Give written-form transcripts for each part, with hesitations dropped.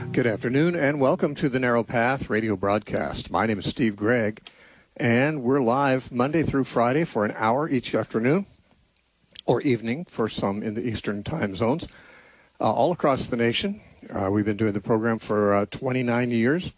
Good afternoon and welcome to the Narrow Path radio broadcast. My name is Steve Gregg and we're live Monday through Friday for an hour each afternoon or evening for some in the Eastern time zones all across the nation. We've been doing the program for 29 years.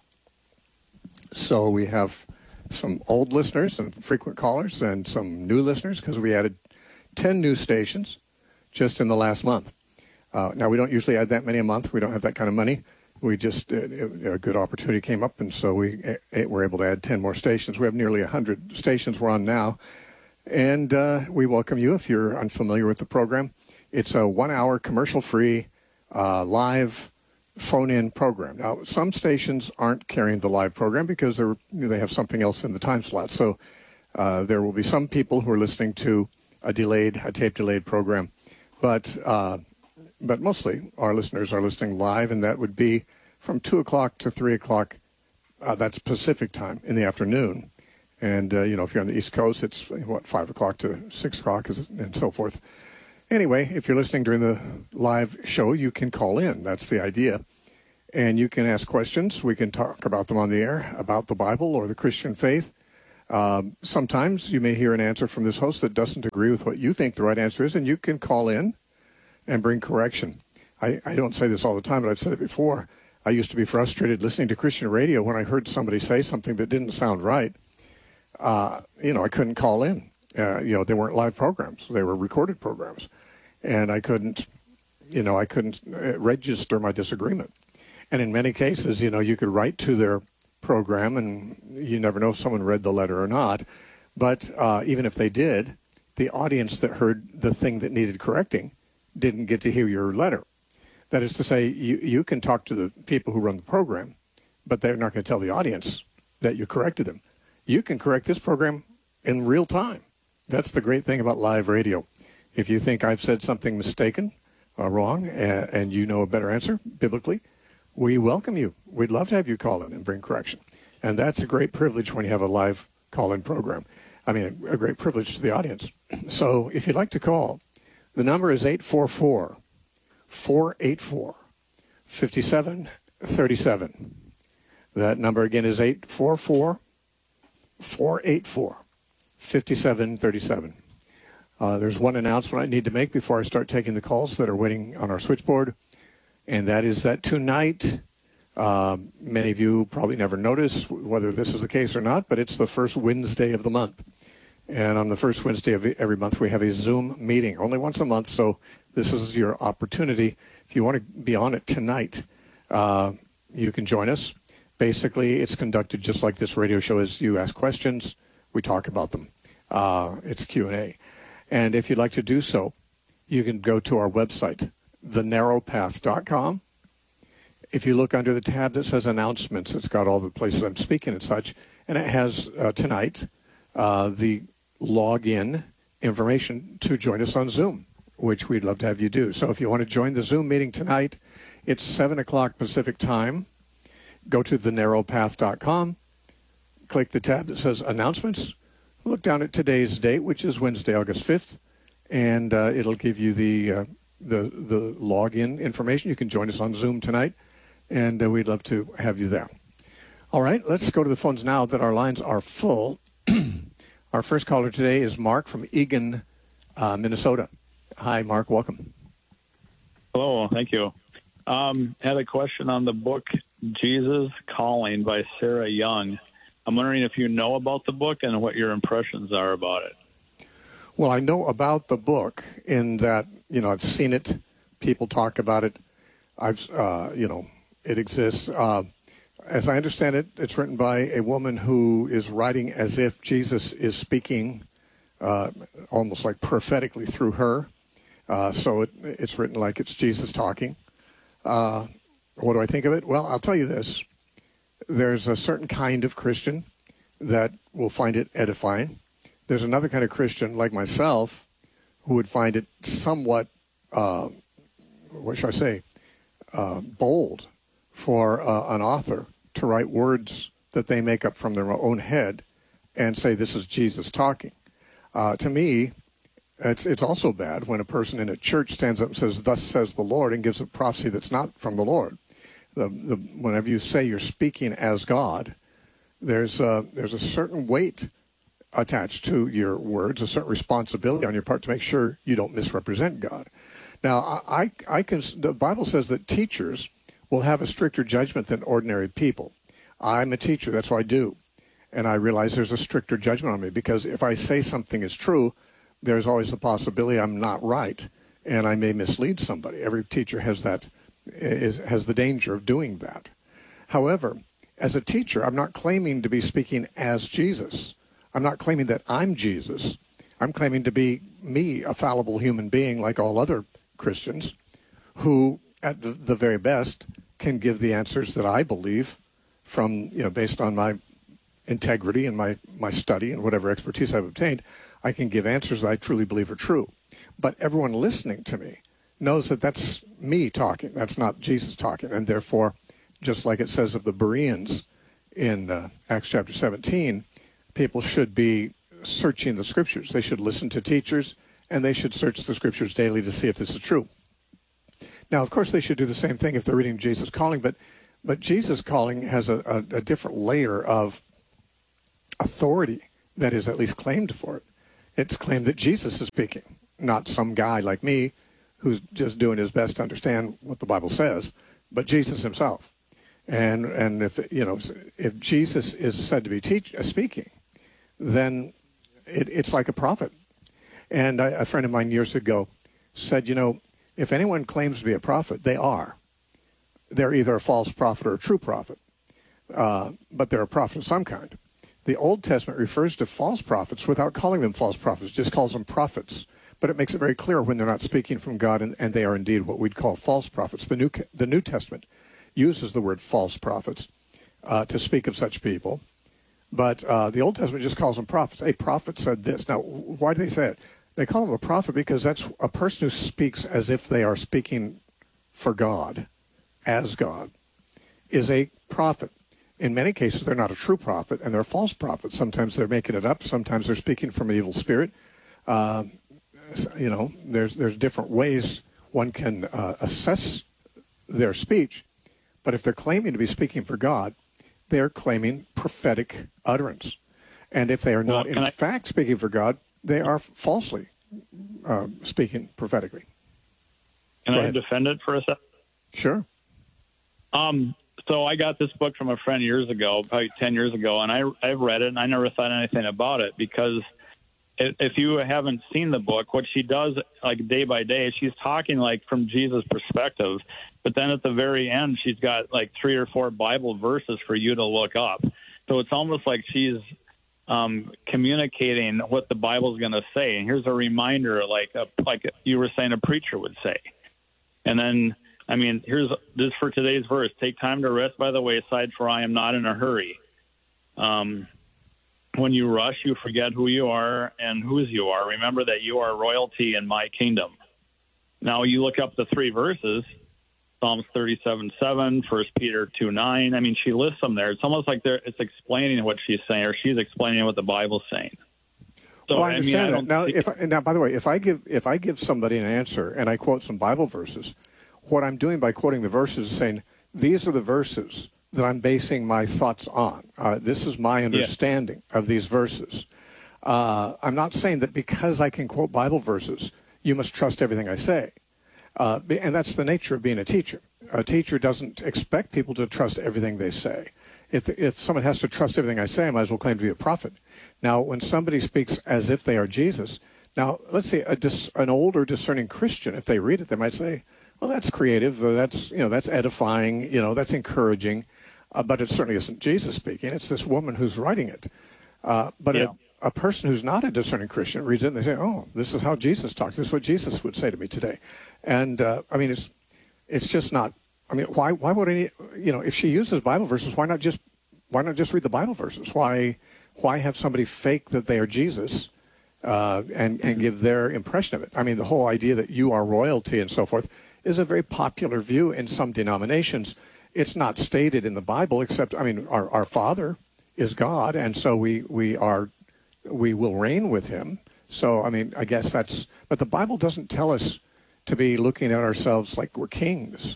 So we have some old listeners and frequent callers and some new listeners because we added 10 new stations just in the last month. Now, we don't usually add that many a month. We don't have that kind of money. We just, a good opportunity came up, and so we were able to add 10 more stations. We have nearly 100 stations we're on now. And we welcome you if you're unfamiliar with the program. It's a 1-hour commercial-free live phone-in program. Now, some stations aren't carrying the live program because they have something else in the time slot. So there will be some people who are listening to a tape-delayed program. But mostly our listeners are listening live, and that would be from 2 o'clock to 3 o'clock. That's Pacific time in the afternoon. And, if you're on the East Coast, it's, 5 o'clock to 6 o'clock and so forth. Anyway, if you're listening during the live show, you can call in. That's the idea. And you can ask questions. We can talk about them on the air, about the Bible or the Christian faith. Sometimes you may hear an answer from this host that doesn't agree with what you think the right answer is, and you can call in and bring correction. I don't say this all the time, but I've said it before. I used to be frustrated listening to Christian radio when I heard somebody say something that didn't sound right. I couldn't call in. They weren't live programs. They were recorded programs. And I couldn't register my disagreement. And in many cases, you could write to their program, and you never know if someone read the letter or not. But even if they did, the audience that heard the thing that needed correcting didn't get to hear your letter. That is to say, you can talk to the people who run the program, but they're not going to tell the audience that you corrected them. You can correct this program in real time. That's the great thing about live radio. If you think I've said something mistaken or wrong and you know a better answer biblically, we welcome you. We'd love to have you call in and bring correction. And that's a great privilege when you have a live call-in program. I mean, a great privilege to the audience. So if you'd like to call, the number is 844-484-5737. That number again is 844-484-5737. There's one announcement I need to make before I start taking the calls that are waiting on our switchboard, and that is that tonight, many of you probably never notice whether this is the case or not, but it's the first Wednesday of the month. And on the first Wednesday of every month, we have a Zoom meeting, only once a month. So this is your opportunity. If you want to be on it tonight, you can join us. Basically, it's conducted just like this radio show is. You ask questions, we talk about them. It's Q&A. And if you'd like to do so, you can go to our website, thenarrowpath.com. If you look under the tab that says announcements, it's got all the places I'm speaking and such. And it has tonight the login information to join us on Zoom, which we'd love to have you do. So if you want to join the Zoom meeting tonight, it's 7 o'clock Pacific time. Go to thenarrowpath.com, click the tab that says announcements, look down at today's date, which is Wednesday, August 5th, and it'll give you the login information. You can join us on Zoom tonight, and we'd love to have you there. All right, let's go to the phones now that our lines are full. Our first caller today is Mark from Eagan, Minnesota. Hi, Mark. Welcome. Hello. Thank you. Had a question on the book Jesus Calling by Sarah Young. I'm wondering if you know about the book and what your impressions are about it. Well, I know about the book in that, I've seen it. People talk about it. It exists. As I understand it, it's written by a woman who is writing as if Jesus is speaking almost like prophetically through her. So it's written like it's Jesus talking. What do I think of it? Well, I'll tell you this. There's a certain kind of Christian that will find it edifying. There's another kind of Christian like myself who would find it somewhat, bold for an author to write words that they make up from their own head and say this is Jesus talking. To me, it's also bad when a person in a church stands up and says, thus says the Lord, and gives a prophecy that's not from the Lord. Whenever you say you're speaking as God, there's a certain weight attached to your words, a certain responsibility on your part to make sure you don't misrepresent God. Now, the Bible says that teachers will have a stricter judgment than ordinary people. I'm a teacher, that's what I do. And I realize there's a stricter judgment on me because if I say something is true, there's always the possibility I'm not right and I may mislead somebody. Every teacher has has the danger of doing that. However, as a teacher, I'm not claiming to be speaking as Jesus. I'm not claiming that I'm Jesus. I'm claiming to be me, a fallible human being like all other Christians, who at the very best can give the answers that I believe from, based on my integrity and my study and whatever expertise I've obtained. I can give answers that I truly believe are true. But everyone listening to me knows that that's me talking. That's not Jesus talking. And therefore, just like it says of the Bereans in Acts chapter 17, people should be searching the Scriptures. They should listen to teachers, and they should search the Scriptures daily to see if this is true. Now, of course, they should do the same thing if they're reading Jesus Calling, but Jesus Calling has a different layer of authority that is at least claimed for it. It's claimed that Jesus is speaking, not some guy like me who's just doing his best to understand what the Bible says, but Jesus himself. And if Jesus is said to be speaking, then it's like a prophet. And a friend of mine years ago said, if anyone claims to be a prophet, they are. They're either a false prophet or a true prophet, but they're a prophet of some kind. The Old Testament refers to false prophets without calling them false prophets, just calls them prophets. But it makes it very clear when they're not speaking from God, and they are indeed what we'd call false prophets. The New Testament uses the word false prophets to speak of such people. But the Old Testament just calls them prophets. A prophet said this. Now, why do they say it? They call them a prophet because that's a person who speaks as if they are speaking for God, as God, is a prophet. In many cases, they're not a true prophet, and they're false prophets. Sometimes they're making it up. Sometimes they're speaking from an evil spirit. There's different ways one can assess their speech. But if they're claiming to be speaking for God, they're claiming prophetic utterance. And if they are not in fact speaking for God, they are falsely speaking prophetically. Can I defend it for a second? Sure. So I got this book from a friend years ago, probably 10 years ago, and I've read it, and I never thought anything about it because if you haven't seen the book, what she does, like day by day, she's talking like from Jesus' perspective, but then at the very end, she's got like 3 or 4 Bible verses for you to look up. So it's almost like she's communicating what the Bible's going to say. And here's a reminder, like you were saying a preacher would say. And then, here's this for today's verse. Take time to rest by the wayside, for I am not in a hurry. When you rush, you forget who you are and whose you are. Remember that you are royalty in my kingdom. Now, you look up the 3 verses, Psalms 37:7, 1 Peter 2:9. She lists them there. It's almost like it's explaining what she's saying, or she's explaining what the Bible's saying. So, well, I understand that. Now, by the way, if I give somebody an answer and I quote some Bible verses, what I'm doing by quoting the verses is saying, these are the verses that I'm basing my thoughts on. This is my understanding of these verses. I'm not saying that because I can quote Bible verses, you must trust everything I say. And that's the nature of being a teacher. A teacher doesn't expect people to trust everything they say. If someone has to trust everything I say, I might as well claim to be a prophet. Now, when somebody speaks as if they are Jesus, now, let's say an older discerning Christian, if they read it, they might say, well, that's creative, that's edifying, that's encouraging, but it certainly isn't Jesus speaking. It's this woman who's writing it. A person who's not a discerning Christian reads it and they say, oh, this is how Jesus talks. This is what Jesus would say to me today. And, it's just not, why would if she uses Bible verses, why not just read the Bible verses? Why have somebody fake that they are Jesus and give their impression of it? The whole idea that you are royalty and so forth is a very popular view in some denominations. It's not stated in the Bible, except, our Father is God, and so we will reign with him. So, I guess but the Bible doesn't tell us to be looking at ourselves like we're kings.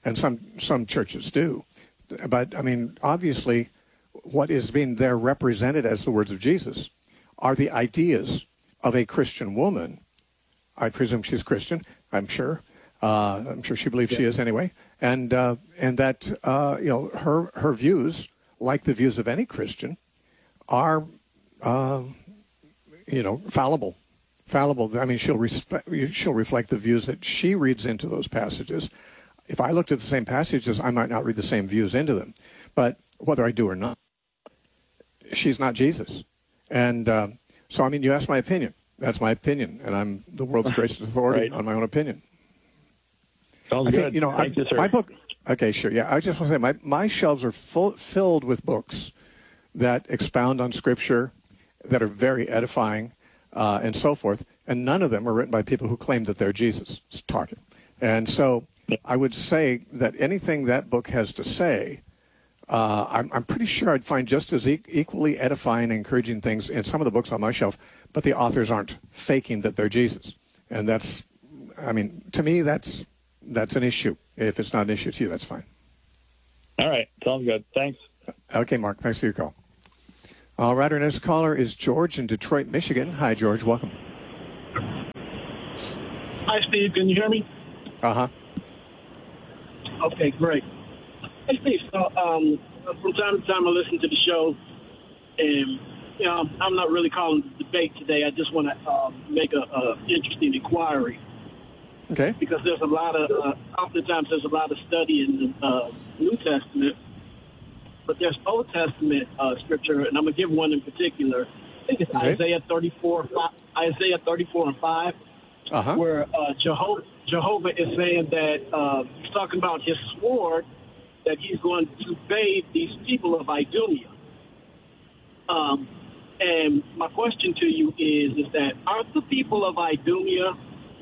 and some churches do. But, I mean, obviously, what is being there represented as the words of Jesus are the ideas of a Christian woman. I presume she's Christian, I'm sure. I'm sure she believes she is anyway. And that, you know, her views, like the views of any Christian, are, you know, fallible. I mean, she'll reflect the views that she reads into those passages. If I looked at the same passages, I might not read the same views into them. But whether I do or not, she's not Jesus. And so, I mean, you asked my opinion. That's my opinion, and I'm the world's greatest authority on my own opinion. Sounds good. Think, you know, Thank you, sir. My book. Okay, sure. Yeah, I just want to say my shelves are filled with books that expound on Scripture, that are very edifying, and so forth. And none of them are written by people who claim that they're Jesus talking. And so I would say that anything that book has to say, I'm pretty sure I'd find just as equally edifying and encouraging things in some of the books on my shelf, but the authors aren't faking that they're Jesus. And that's, I mean, to me, that's an issue. If it's not an issue to you, that's fine. All right. Sounds good. Thanks. Okay, Mark. Thanks for your call. All right. Our next caller is George in Detroit, Michigan. Hi, George. Welcome. Hi, Steve. Can you hear me? Uh-huh. Okay, great. Hey, Steve. So, from time to time, I listen to the show, and you know, I'm not really calling the debate today. I just want to make a interesting inquiry. Okay. Because there's a lot of, oftentimes there's a lot of study in the New Testament, but there's Old Testament scripture, and I'm gonna give one in particular. I think it's Isaiah 34 and 5, where Jehovah is saying that he's talking about his sword, that he's going to bathe these people of Idumea. And my question to you is that aren't the people of Idumea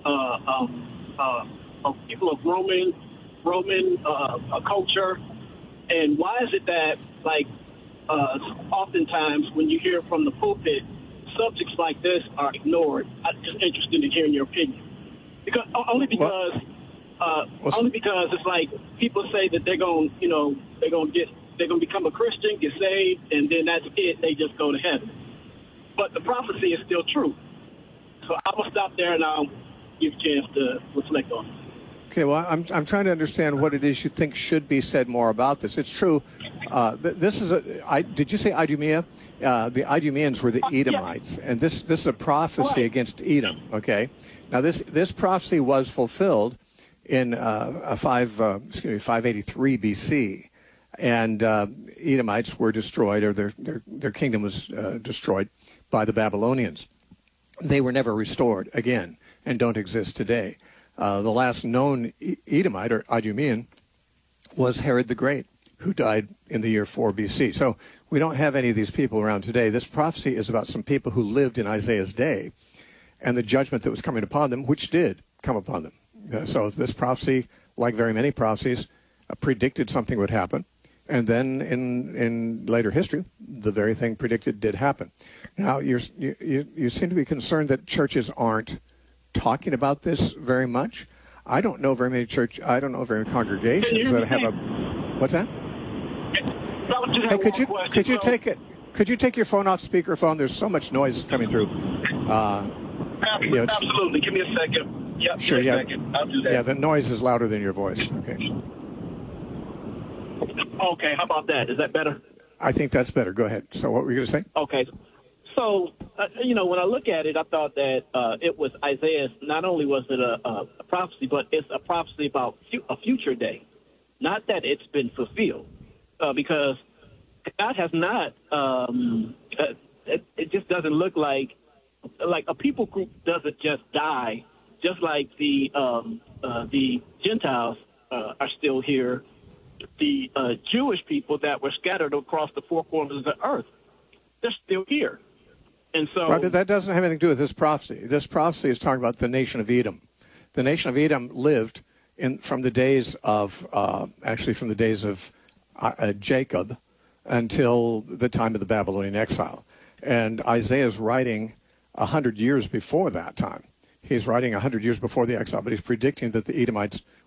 people of Roman culture? And why is it that, like, oftentimes when you hear from the pulpit, subjects like this are ignored? I'm just interested in hearing your opinion. Only because it's like people say that they're going to become a Christian, get saved, and then that's it. They just go to heaven. But the prophecy is still true. So I will stop there and I'll give a chance to reflect on it. Okay, well, I'm trying to understand what it is you think should be said more about this. It's true. This is did you say Idumea? The Idumeans were the Edomites, and this is a prophecy against Edom. Okay, now this prophecy was fulfilled in 583 BC, and Edomites were destroyed, or their kingdom was destroyed by the Babylonians. They were never restored again, and don't exist today. The last known Edomite, or Idumean, was Herod the Great, who died in the year 4 BC. So we don't have any of these people around today. This prophecy is about some people who lived in Isaiah's day and the judgment that was coming upon them, which did come upon them. So this prophecy, like very many prophecies, predicted something would happen. And then in later history, the very thing predicted did happen. Now, you seem to be concerned that churches aren't talking about this very much. I don't know very many congregations that have a. What's that? Hey, could you take your phone off speakerphone? There's so much noise coming through. Absolutely. Give me a second. Yep, sure. Yeah. Second. I'll do that. Yeah, the noise is louder than your voice. Okay. Okay. How about that? Is that better? I think that's better. Go ahead. So, what were you going to say? Okay. So, when I look at it, I thought that it was Isaiah's. Not only was it a prophecy, but it's a prophecy about a future day. Not that it's been fulfilled, because God has not. It just doesn't look like a people group doesn't just die, just like the Gentiles are still here. The Jewish people that were scattered across the four corners of the earth, they're still here. And so, right, but that doesn't have anything to do with this prophecy. This prophecy is talking about the nation of Edom. The nation of Edom lived from the days of Jacob until the time of the Babylonian exile. And Isaiah is writing 100 years before that time. He's writing 100 years before the exile, but he's predicting that the Edomites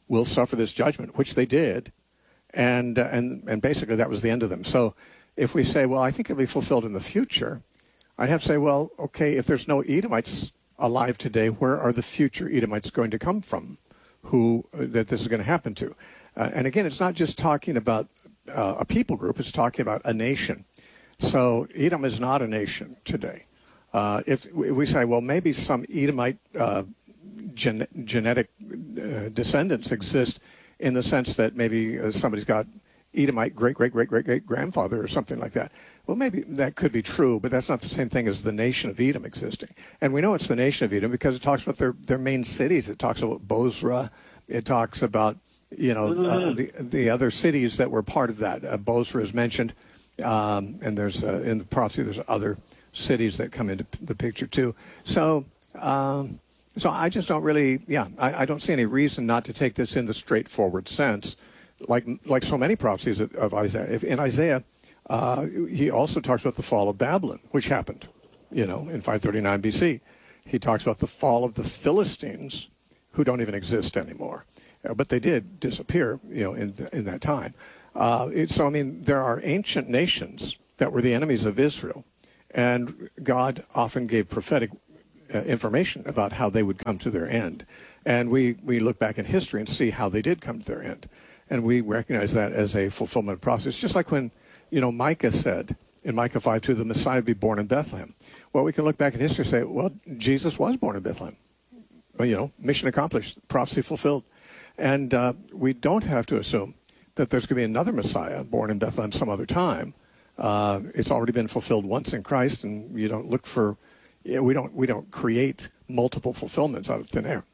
will suffer this judgment, which they did, and basically that was the end of them. So if we say, well, I think it'll be fulfilled in the future, I'd have to say, well, okay, if there's no Edomites alive today, where are the future Edomites going to come from, that this is going to happen to? And again, it's not just talking about a people group, it's talking about a nation. So Edom is not a nation today. If we say, well, maybe some Edomite genetic descendants exist in the sense that maybe somebody's got Edomite great-great-great-great-great-grandfather or something like that. Well, maybe that could be true, but that's not the same thing as the nation of Edom existing. And we know it's the nation of Edom because it talks about their main cities. It talks about Bozrah. It talks about, the other cities that were part of that. Bozrah is mentioned, and there's in the prophecy there's other cities that come into the picture too. So I just don't really, I don't see any reason not to take this in the straightforward sense, like so many prophecies of Isaiah. In Isaiah, he also talks about the fall of Babylon, which happened, in 539 BC. He talks about the fall of the Philistines, who don't even exist anymore, but they did disappear, in that time. So, I mean, there are ancient nations that were the enemies of Israel, and God often gave prophetic information about how they would come to their end. And we look back in history and see how they did come to their end. And we recognize that as a fulfillment process. Just like when, Micah said in Micah 5:2, the Messiah would be born in Bethlehem. Well, we can look back in history and say, well, Jesus was born in Bethlehem. Well, mission accomplished, prophecy fulfilled. And we don't have to assume that there's going to be another Messiah born in Bethlehem some other time. It's already been fulfilled once in Christ, and you don't look for, we don't create multiple fulfillments out of thin air.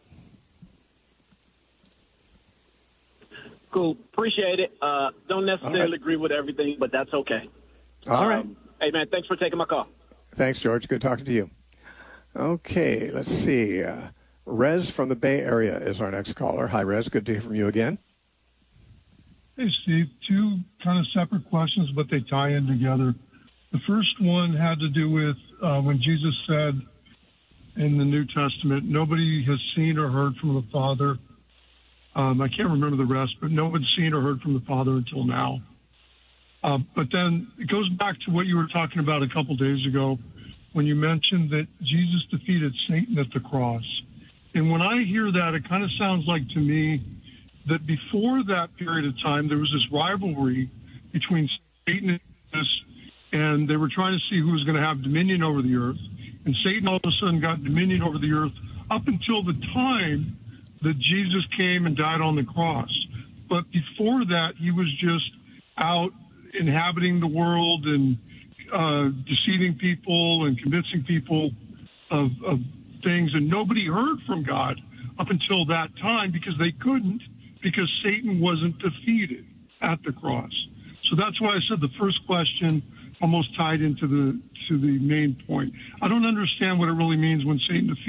Cool. Appreciate it. Don't necessarily agree with everything, but that's okay. All right. Hey, man, thanks for taking my call. Thanks, George. Good talking to you. Okay, let's see. Rez from the Bay Area is our next caller. Hi, Rez. Good to hear from you again. Hey, Steve. Two kind of separate questions, but they tie in together. The first one had to do with when Jesus said in the New Testament, nobody has seen or heard from the Father. I can't remember the rest, but no one's seen or heard from the Father until now. But then it goes back to what you were talking about a couple days ago when you mentioned that Jesus defeated Satan at the cross. And when I hear that, it kind of sounds like to me that before that period of time, there was this rivalry between Satan and Jesus, and they were trying to see who was going to have dominion over the earth. And Satan all of a sudden got dominion over the earth up until the time that Jesus came and died on the cross. But before that, he was just out inhabiting the world and deceiving people and convincing people of things. And nobody heard from God up until that time because they couldn't, because Satan wasn't defeated at the cross. So that's why I said the first question almost tied into the main point. I don't understand what it really means when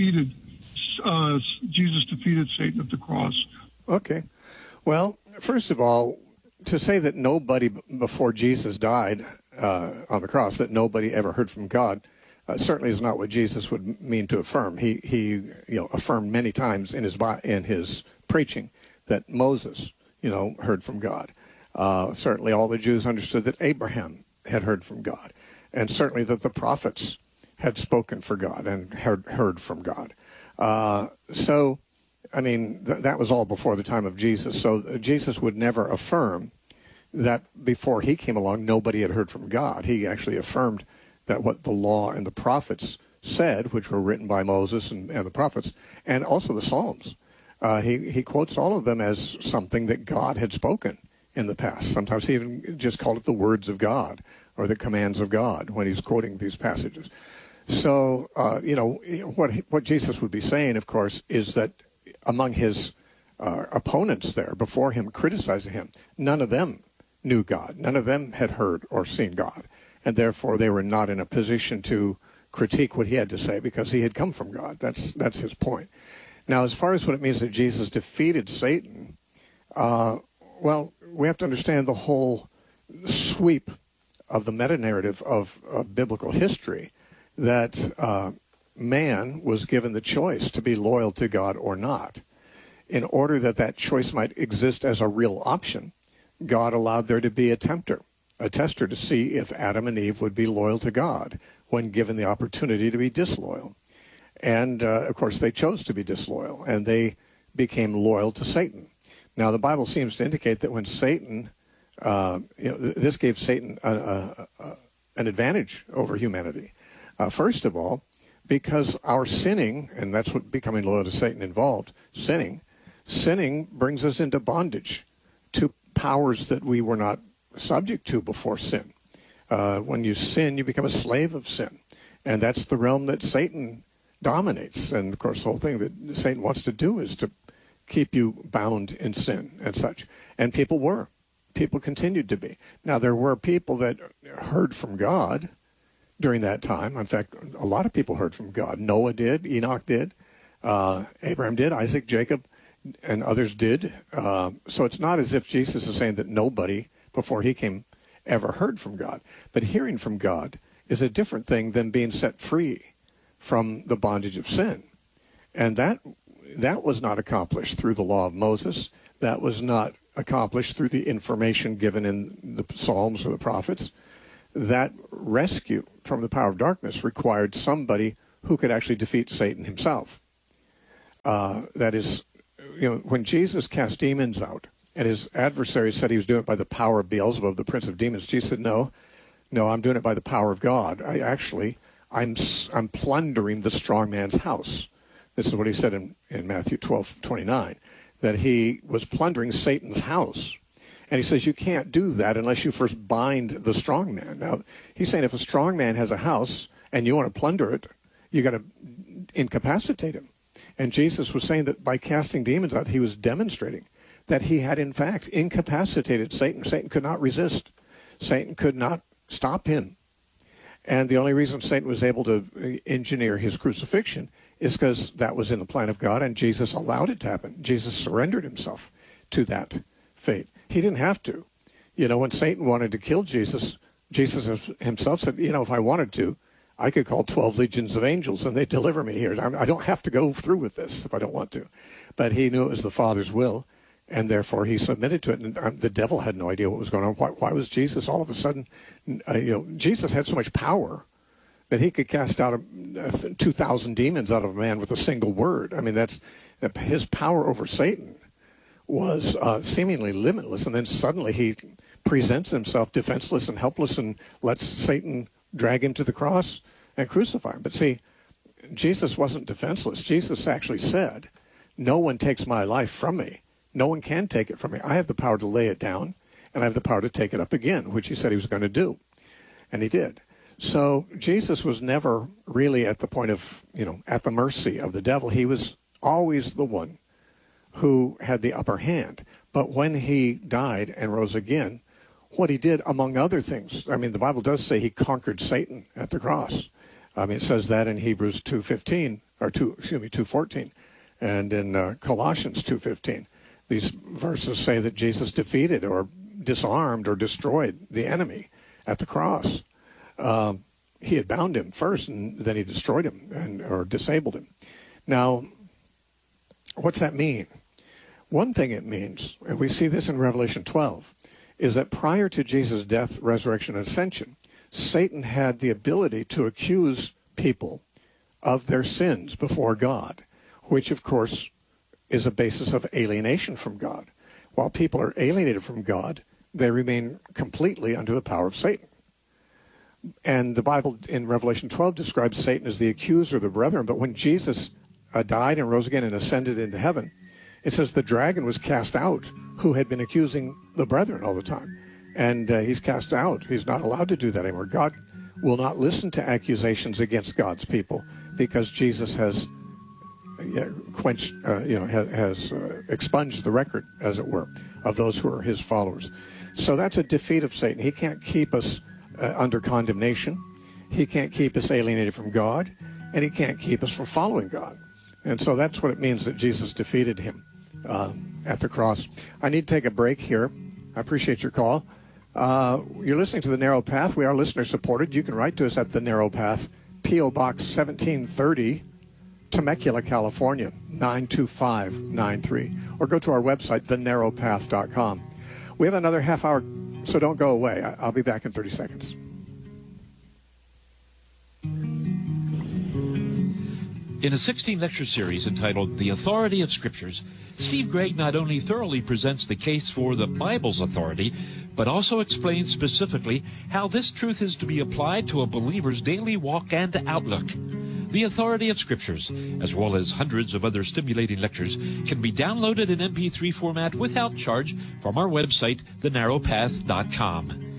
Jesus defeated Satan at the cross. Okay. Well, first of all, to say that nobody before Jesus died on the cross, that nobody ever heard from God, certainly is not what Jesus would mean to affirm. He affirmed many times in his preaching that Moses, heard from God. Certainly all the Jews understood that Abraham had heard from God, and certainly that the prophets had spoken for God and heard from God. So, I mean, that was all before the time of Jesus. So Jesus would never affirm that before he came along, nobody had heard from God. He actually affirmed that what the law and the prophets said, which were written by Moses and the prophets, and also the Psalms. He quotes all of them as something that God had spoken in the past. Sometimes he even just called it the words of God or the commands of God when he's quoting these passages. So, what Jesus would be saying, of course, is that among his opponents there before him, criticizing him, none of them knew God. None of them had heard or seen God. And therefore, they were not in a position to critique what he had to say because he had come from God. That's his point. Now, as far as what it means that Jesus defeated Satan, well, we have to understand the whole sweep of the meta-narrative of biblical history, that man was given the choice to be loyal to God or not. in order that that choice might exist as a real option, God allowed there to be a tester to see if Adam and Eve would be loyal to God when given the opportunity to be disloyal. And, of course, they chose to be disloyal, and they became loyal to Satan. Now, the Bible seems to indicate that when Satan, this gave Satan an advantage over humanity. First of all, because our sinning, and that's what becoming loyal to Satan involved, sinning brings us into bondage to powers that we were not subject to before sin. When you sin, you become a slave of sin. And that's the realm that Satan dominates. And, of course, the whole thing that Satan wants to do is to keep you bound in sin and such. And people continued to be. Now, there were people that heard from God during that time. In fact, a lot of people heard from God. Noah did, Enoch did, Abraham did, Isaac, Jacob, and others did. So it's not as if Jesus is saying that nobody before he came ever heard from God. But hearing from God is a different thing than being set free from the bondage of sin. And that was not accomplished through the law of Moses. That was not accomplished through the information given in the Psalms or the prophets. That rescue from the power of darkness required somebody who could actually defeat Satan himself. That is, when Jesus cast demons out, and his adversaries said he was doing it by the power of Beelzebub, the prince of demons, Jesus said, no, I'm doing it by the power of God. I'm plundering the strong man's house. This is what he said in Matthew 12:29, that he was plundering Satan's house. And he says you can't do that unless you first bind the strong man. Now, he's saying if a strong man has a house and you want to plunder it, you got to incapacitate him. And Jesus was saying that by casting demons out, he was demonstrating that he had, in fact, incapacitated Satan. Satan could not resist. Satan could not stop him. And the only reason Satan was able to engineer his crucifixion is because that was in the plan of God, and Jesus allowed it to happen. Jesus surrendered himself to that fate. He didn't have to. When Satan wanted to kill Jesus, Jesus himself said, if I wanted to, I could call 12 legions of angels and they'd deliver me here. I don't have to go through with this if I don't want to. But he knew it was the Father's will, and therefore he submitted to it. And the devil had no idea what was going on. Why was Jesus all of a sudden, Jesus had so much power that he could cast out 2,000 demons out of a man with a single word. I mean, his power over Satan was seemingly limitless, and then suddenly he presents himself defenseless and helpless and lets Satan drag him to the cross and crucify him. But see, Jesus wasn't defenseless. Jesus actually said, no one takes my life from me. No one can take it from me. I have the power to lay it down, and I have the power to take it up again, which he said he was going to do. And he did. So Jesus was never really at the point of, at the mercy of the devil. He was always the one who had the upper hand. But when he died and rose again, what he did, among other things, the Bible does say he conquered Satan at the cross. It says that in Hebrews 2:14, and in Colossians 2:15. These verses say that Jesus defeated or disarmed or destroyed the enemy at the cross. He had bound him first, and then he destroyed him or disabled him. Now, what's that mean? One thing it means, and we see this in Revelation 12, is that prior to Jesus' death, resurrection, and ascension, Satan had the ability to accuse people of their sins before God, which, of course, is a basis of alienation from God. While people are alienated from God, they remain completely under the power of Satan. And the Bible in Revelation 12 describes Satan as the accuser of the brethren, but when Jesus died and rose again and ascended into heaven, it says the dragon was cast out who had been accusing the brethren all the time. And he's cast out. He's not allowed to do that anymore. God will not listen to accusations against God's people because Jesus has expunged the record, as it were, of those who are his followers. So that's a defeat of Satan. He can't keep us under condemnation. He can't keep us alienated from God, and he can't keep us from following God. And so that's what it means that Jesus defeated him at the cross. I need to take a break here. I appreciate your call. You're listening to The Narrow Path. We are listener-supported. You can write to us at The Narrow Path, P.O. Box 1730, Temecula, California, 92593. Or go to our website, thenarrowpath.com. We have another half hour, so don't go away. I'll be back in 30 seconds. In a 16-lecture series entitled The Authority of Scriptures, Steve Gregg not only thoroughly presents the case for the Bible's authority, but also explains specifically how this truth is to be applied to a believer's daily walk and outlook. The Authority of Scriptures, as well as hundreds of other stimulating lectures, can be downloaded in MP3 format without charge from our website, thenarrowpath.com.